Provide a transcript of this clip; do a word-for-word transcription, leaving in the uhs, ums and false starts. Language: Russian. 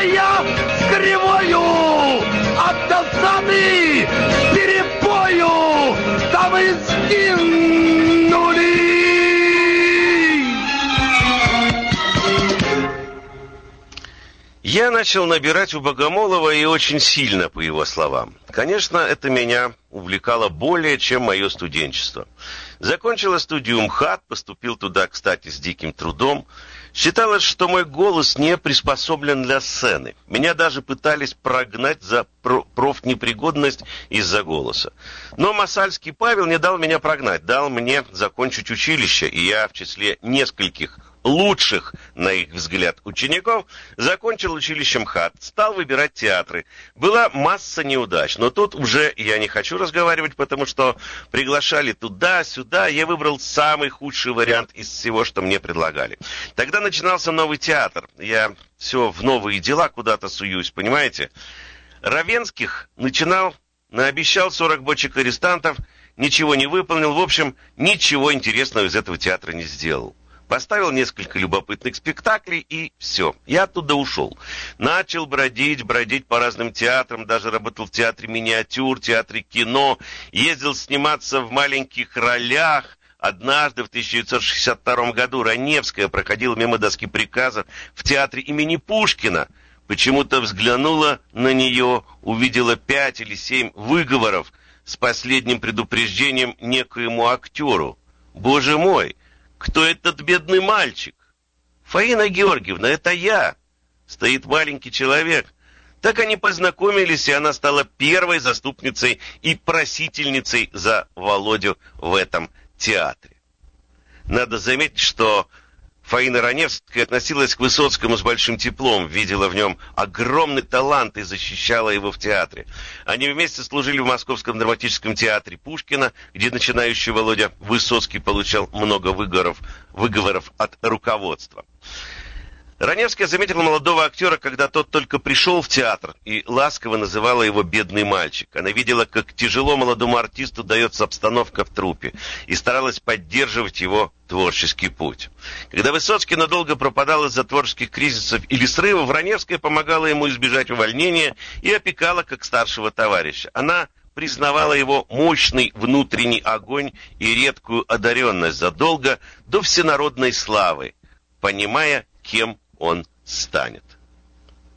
я с кривою от досады с перепою там и сгинули. Я начал набирать у Богомолова и очень сильно, по его словам. Конечно, это меня увлекало более, чем мое студенчество. Закончил студию МХАТ, поступил туда, кстати, с диким трудом. Считалось, что мой голос не приспособлен для сцены. Меня даже пытались прогнать за профнепригодность из-за голоса. Но Масальский Павел не дал меня прогнать, дал мне закончить училище, и я в числе нескольких лучших, на их взгляд, учеников, закончил училище МХАТ, стал выбирать театры. Была масса неудач, но тут уже я не хочу разговаривать, потому что приглашали туда-сюда, я выбрал самый худший вариант из всего, что мне предлагали. Тогда начинался новый театр, я все в новые дела куда-то суюсь, понимаете? Равенских начинал, наобещал сорок бочек арестантов, ничего не выполнил, в общем, ничего интересного из этого театра не сделал. Поставил несколько любопытных спектаклей, и все. Я оттуда ушел. Начал бродить, бродить по разным театрам, даже работал в театре миниатюр, театре кино, ездил сниматься в маленьких ролях. Однажды в тысяча девятьсот шестьдесят втором году Раневская проходила мимо доски приказов в театре имени Пушкина. Почему-то взглянула на нее, увидела пять или семь выговоров с последним предупреждением некоему актеру. Боже мой! Кто этот бедный мальчик? Фаина Георгиевна, это я. Стоит маленький человек. Так они познакомились, и она стала первой заступницей и просительницей за Володю в этом театре. Надо заметить, что Фаина Раневская относилась к Высоцкому с большим теплом, видела в нем огромный талант и защищала его в театре. Они вместе служили в Московском драматическом театре Пушкина, где начинающий Володя Высоцкий получал много выговоров, выговоров от руководства. Раневская заметила молодого актера, когда тот только пришел в театр, и ласково называла его «бедный мальчик». Она видела, как тяжело молодому артисту дается обстановка в труппе, и старалась поддерживать его творческий путь. Когда Высоцкий надолго пропадал из-за творческих кризисов или срывов, Раневская помогала ему избежать увольнения и опекала как старшего товарища. Она признавала его мощный внутренний огонь и редкую одаренность задолго до всенародной славы, понимая, кем он станет.